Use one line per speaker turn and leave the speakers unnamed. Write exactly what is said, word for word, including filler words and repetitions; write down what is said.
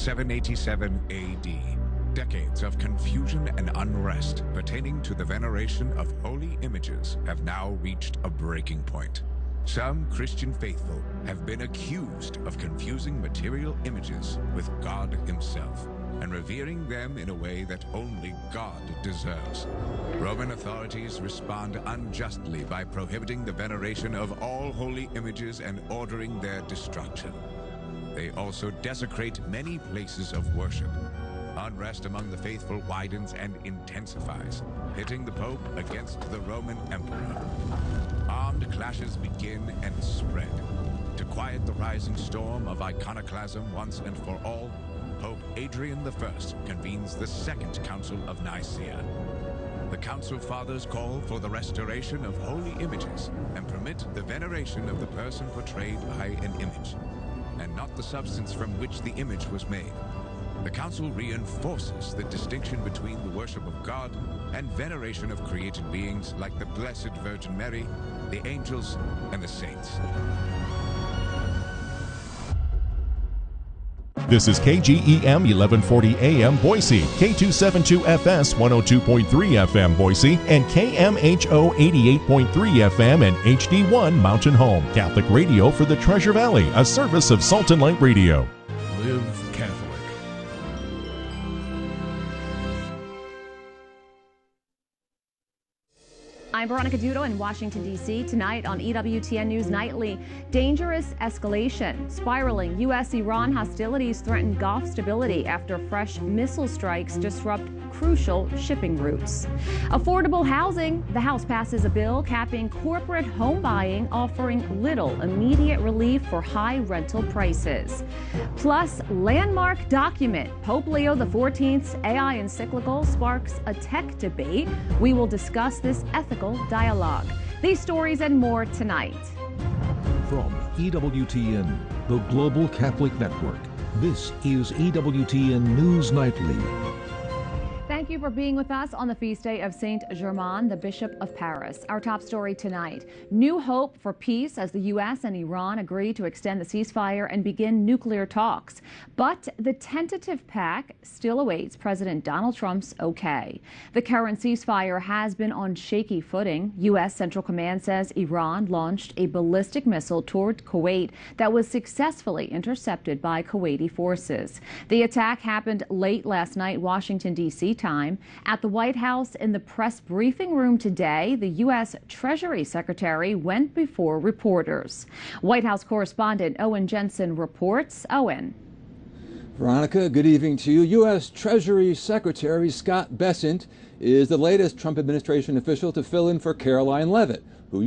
seven eighty-seven A D. Decades of confusion and unrest pertaining to the veneration of holy images have now reached a breaking point. Some Christian faithful have been accused of confusing material images with God Himself and revering them in a way that only God deserves. Roman authorities respond unjustly by prohibiting the veneration of all holy images and ordering their destruction. They also desecrate many places of worship. Unrest among the faithful widens and intensifies, pitting the Pope against the Roman Emperor. Armed clashes begin and spread. To quiet the rising storm of iconoclasm once and for all, Pope Adrian the First convenes the Second Council of Nicaea. The Council Fathers call for the restoration of holy images and permit the veneration of the person portrayed by an image, and not the substance from which the image was made. The Council reinforces the distinction between the worship of God and veneration of created beings like the Blessed Virgin Mary, the angels, and the saints.
This is K G E M eleven forty A M Boise, K two seventy-two F S one oh two point three F M Boise, and K M H O eighty-eight point three F M and H D one Mountain Home. Catholic radio for the Treasure Valley, a service of Salt and Light Radio.
Live Catholic.
I'm Veronica Dudo in Washington, D C Tonight on E W T N News Nightly. Dangerous escalation. Spiraling U S Iran hostilities threaten Gulf stability after fresh missile strikes disrupt crucial shipping routes. Affordable housing. The House passes a bill capping corporate home buying, offering little immediate relief for high rental prices. Plus, landmark document. Pope Leo the fourteenth's A I encyclical sparks a tech debate. We will discuss this ethical dialogue. These stories and more tonight.
From E W T N, the Global Catholic Network, this is E W T N News Nightly.
Thank you for being with us on the feast day of Saint Germain, the Bishop of Paris. Our top story tonight, new hope for peace as the U S and Iran agree to extend the ceasefire and begin nuclear talks. But the tentative pact still awaits President Donald Trump's okay. The current ceasefire has been on shaky footing. U S Central Command says Iran launched a ballistic missile toward Kuwait that was successfully intercepted by Kuwaiti forces. The attack happened late last night, Washington, D C time. At the White House in the press briefing room today, the U S Treasury Secretary went before reporters. White House correspondent Owen Jensen reports. Owen.
Veronica, good evening to you. U S Treasury Secretary Scott Bessent is the latest Trump administration official to fill in for Caroline Leavitt,